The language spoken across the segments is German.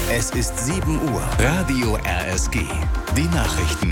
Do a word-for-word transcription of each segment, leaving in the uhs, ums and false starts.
Es ist sieben Uhr. Radio R S G. Die Nachrichten.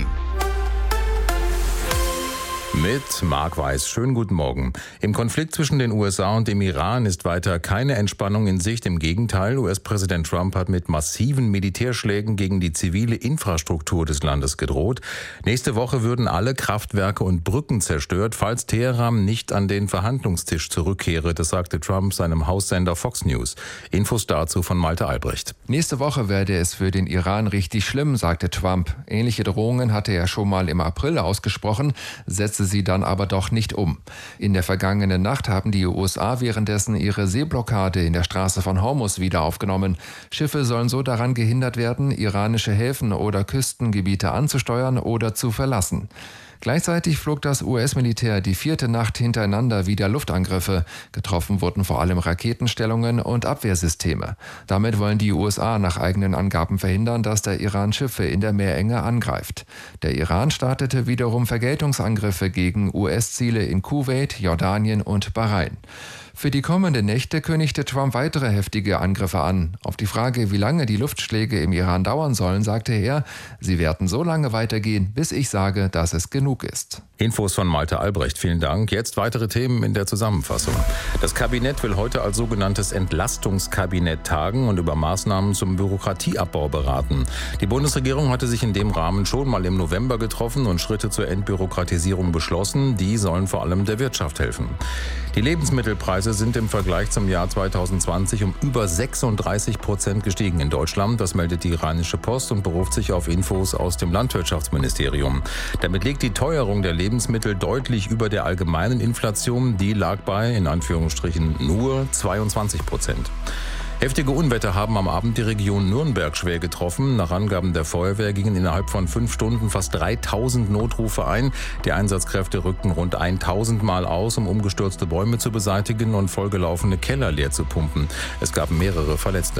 Mit Marc Weiß. Schönen guten Morgen. Im Konflikt zwischen den U S A und dem Iran ist weiter keine Entspannung in Sicht. Im Gegenteil, U S-Präsident Trump hat mit massiven Militärschlägen gegen die zivile Infrastruktur des Landes gedroht. Nächste Woche würden alle Kraftwerke und Brücken zerstört, falls Teheran nicht an den Verhandlungstisch zurückkehre. Das sagte Trump seinem Haussender Fox News. Infos dazu von Malte Albrecht. Nächste Woche werde es für den Iran richtig schlimm, sagte Trump. Ähnliche Drohungen hatte er schon mal im April ausgesprochen, setzte sie dann aber doch nicht um. In der vergangenen Nacht haben die U S A währenddessen ihre Seeblockade in der Straße von Hormuz wieder aufgenommen. Schiffe sollen so daran gehindert werden, iranische Häfen oder Küstengebiete anzusteuern oder zu verlassen. Gleichzeitig flog das U S-Militär die vierte Nacht hintereinander wieder Luftangriffe. Getroffen wurden vor allem Raketenstellungen und Abwehrsysteme. Damit wollen die U S A nach eigenen Angaben verhindern, dass der Iran Schiffe in der Meerenge angreift. Der Iran startete wiederum Vergeltungsangriffe gegen U S-Ziele in Kuwait, Jordanien und Bahrain. Für die kommenden Nächte kündigte Trump weitere heftige Angriffe an. Auf die Frage, wie lange die Luftschläge im Iran dauern sollen, sagte er, sie werden so lange weitergehen, bis ich sage, dass es genug ist. Infos von Malte Albrecht, vielen Dank. Jetzt weitere Themen in der Zusammenfassung. Das Kabinett will heute als sogenanntes Entlastungskabinett tagen und über Maßnahmen zum Bürokratieabbau beraten. Die Bundesregierung hatte sich in dem Rahmen schon mal im November getroffen und Schritte zur Entbürokratisierung beschlossen. Die sollen vor allem der Wirtschaft helfen. Die Lebensmittelpreise sind im Vergleich zum Jahr zweitausendzwanzig um über sechsunddreißig Prozent gestiegen in Deutschland. Das meldet die Rheinische Post und beruft sich auf Infos aus dem Landwirtschaftsministerium. Damit liegt die Teuerung der Lebensmittel deutlich über der allgemeinen Inflation. Die lag bei, in Anführungsstrichen, nur zweiundzwanzig Prozent. Heftige Unwetter haben am Abend die Region Nürnberg schwer getroffen. Nach Angaben der Feuerwehr gingen innerhalb von fünf Stunden fast dreitausend Notrufe ein. Die Einsatzkräfte rückten rund tausend Mal aus, um umgestürzte Bäume zu beseitigen und vollgelaufene Keller leer zu pumpen. Es gab mehrere Verletzte.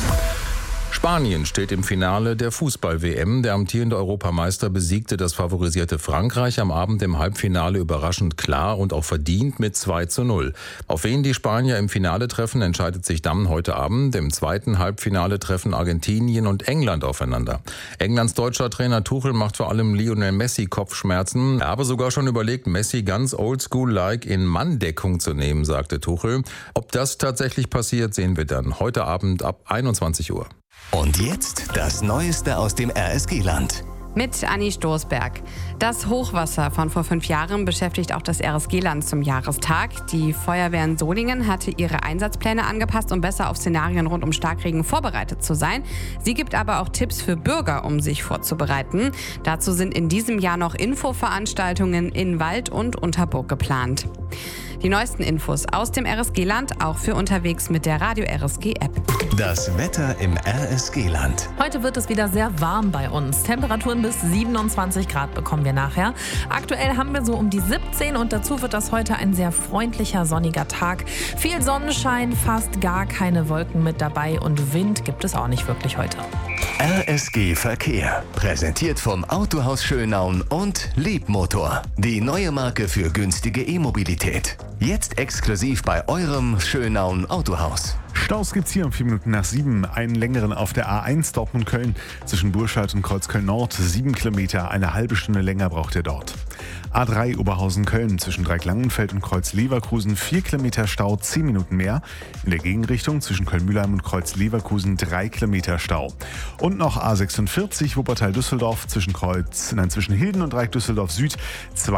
Spanien steht im Finale der Fußball-W M. Der amtierende Europameister besiegte das favorisierte Frankreich am Abend im Halbfinale überraschend klar und auch verdient mit zwei zu null. Auf wen die Spanier im Finale treffen, entscheidet sich dann heute Abend. Im zweiten Halbfinale treffen Argentinien und England aufeinander. Englands deutscher Trainer Tuchel macht vor allem Lionel Messi Kopfschmerzen. Er habe sogar schon überlegt, Messi ganz oldschool-like in Manndeckung zu nehmen, sagte Tuchel. Ob das tatsächlich passiert, sehen wir dann heute Abend ab einundzwanzig Uhr. Und jetzt das Neueste aus dem R S G-Land. Mit Anni Stoßberg. Das Hochwasser von vor fünf Jahren beschäftigt auch das R S G-Land zum Jahrestag. Die Feuerwehr in Solingen hatte ihre Einsatzpläne angepasst, um besser auf Szenarien rund um Starkregen vorbereitet zu sein. Sie gibt aber auch Tipps für Bürger, um sich vorzubereiten. Dazu sind in diesem Jahr noch Infoveranstaltungen in Wald und Unterburg geplant. Die neuesten Infos aus dem R S G-Land auch für unterwegs mit der Radio R S G-App. Das Wetter im R S G-Land. Heute wird es wieder sehr warm bei uns. Temperaturen bis siebenundzwanzig Grad bekommen wir nachher. Aktuell haben wir so um die siebzehn und dazu wird das heute ein sehr freundlicher, sonniger Tag. Viel Sonnenschein, fast gar keine Wolken mit dabei und Wind gibt es auch nicht wirklich heute. R S G Verkehr. Präsentiert vom Autohaus Schönaun und Liebmotor. Die neue Marke für günstige E-Mobilität. Jetzt exklusiv bei eurem Schönaun Autohaus. Staus gibt's hier um vier Minuten nach sieben. Einen längeren auf der A eins Dortmund-Köln zwischen Burscheid und Kreuzköln-Nord. Sieben Kilometer, eine halbe Stunde länger braucht ihr dort. A drei Oberhausen-Köln zwischen Dreiecklangenfeld und Kreuz-Leverkusen. Vier Kilometer Stau, zehn Minuten mehr. In der Gegenrichtung zwischen Köln-Mühlheim und Kreuz-Leverkusen drei Kilometer Stau. Und noch A sechsundvierzig Wuppertal-Düsseldorf zwischen Kreuz, nein, zwischen Hilden und Dreieck Düsseldorf Süd.